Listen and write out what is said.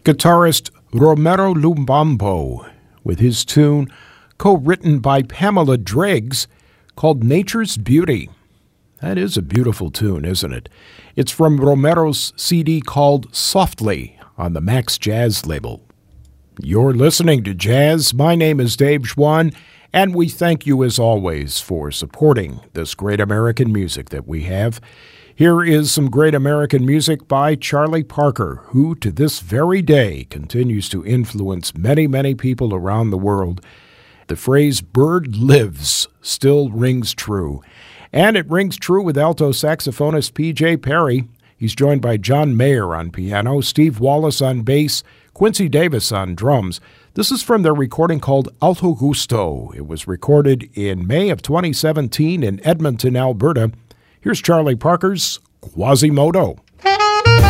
Guitarist Romero Lumbambo with his tune co-written by Pamela Driggs called Nature's Beauty. That is a beautiful tune, isn't it? It's from Romero's CD called Softly on the Max Jazz label. You're listening to Jazz. My name is Dave Schwann, and we thank you as always for supporting this great American music that we have. Here is some great American music by Charlie Parker, who to this very day continues to influence many, many people around the world. The phrase "bird lives" still rings true. And it rings true with alto saxophonist P.J. Perry. He's joined by John Mayer on piano, Steve Wallace on bass, Quincy Davis on drums. This is from their recording called Alto Gusto. It was recorded in May of 2017 in Edmonton, Alberta. Here's Charlie Parker's Quasimodo.